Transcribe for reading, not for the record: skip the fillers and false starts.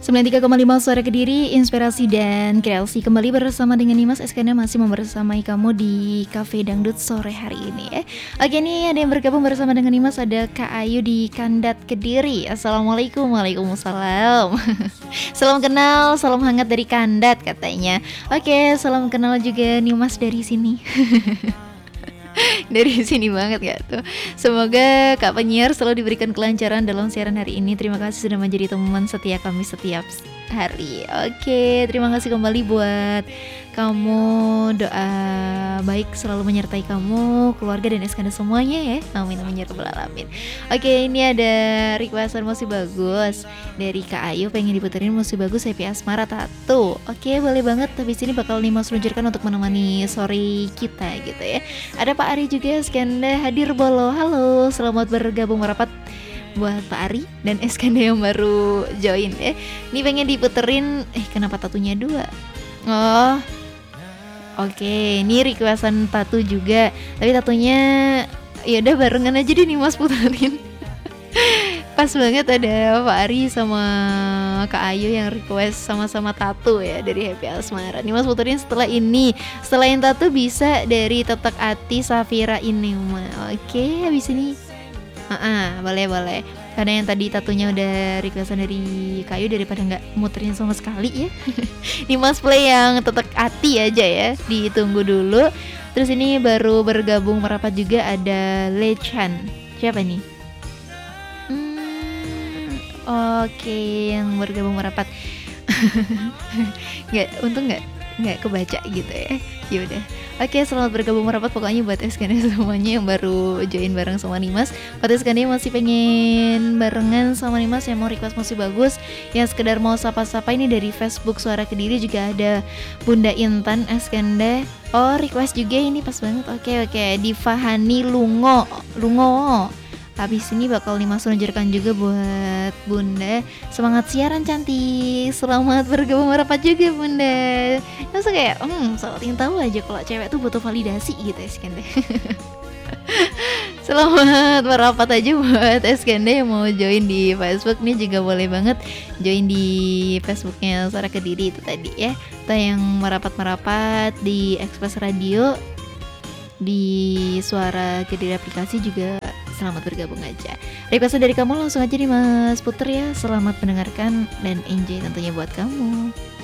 93,5 Suara Kediri, inspirasi dan kreasi. Kembali bersama dengan Nimas Eskandar, masih membersamai kamu di Cafe Dangdut sore hari ini ya. Oke nih, ada yang bergabung bersama dengan Nimas, ada Kak Ayu di Kandat Kediri. Assalamualaikum. Waalaikumsalam. Salam kenal, salam hangat dari Kandat katanya. Oke, salam kenal juga Nimas dari sini. Dari sini banget gak tuh. Semoga Kak penyiar selalu diberikan kelancaran dalam siaran hari ini. Terima kasih sudah menjadi teman setia kami setiap hari. Oke, terima kasih kembali buat kamu. Doa baik selalu menyertai kamu, keluarga dan Eskandar semuanya ya. Amin amin ya rabbal alamin. Oke, ini ada requestan musik bagus dari Kak Ayu, pengen diputerin musik bagus Happy Asmara Tattoo. Oke, boleh banget. Habis ini bakal Nimas luncurkan untuk menemani sore kita gitu ya. Ada Pak Ari juga, Eskandar hadir bolo. Halo, selamat bergabung merapat buat Pak Ari dan Eskandar yang baru join ya. Ini pengen diputerin, kenapa tatunya 2? Oh, oke, ini requestan tattoo juga. Tapi tatunya ya udah barengan aja deh nih Mas puterin. Pas banget ada Pak Ari sama Kak Ayu yang request sama-sama tattoo ya dari Happy Asmara. Nih Mas puterin setelah ini. Setelah yang tattoo bisa dari Tetek Ati Safira ini mah. Oke, habis ini boleh. Karena yang tadi tatunya udah requestan dari Kayu, daripada nggak muterin sama sekali ya. Ini Mas play yang Tetek Ati aja ya, ditunggu dulu. Terus ini baru bergabung merapat juga ada Lechan. Siapa nih? Oke, yang bergabung merapat. Untung nggak kebaca gitu ya. Yaudah. Oke, selamat bergabung merapat pokoknya buat Eskandar semuanya yang baru join bareng sama Nimas. Buat Eskandar yang masih pengen barengan sama Nimas, yang mau request musik bagus, yang sekedar mau sapa-sapa, ini dari Facebook Suara Kediri juga ada Bunda Intan Eskandar. Oh, request juga ini pas banget. Oke. Divahani Lungo. Habis ini bakal Nimas luncurkan juga buat Bunda. Semangat siaran cantik. Selamat bergabung merapat juga Bunda. Terus kayak selalu ingin tahu aja kalau cewek tuh butuh validasi gitu Eskandar. Selamat merapat aja buat Eskandar yang mau join di Facebook. Nih juga boleh banget join di Facebooknya Suara Kediri itu tadi ya. Atau yang merapat di Express Radio, di Suara Kediri aplikasi juga. Selamat bergabung aja. Request dari kamu langsung aja nih Mas puter ya. Selamat mendengarkan dan enjoy tentunya buat kamu.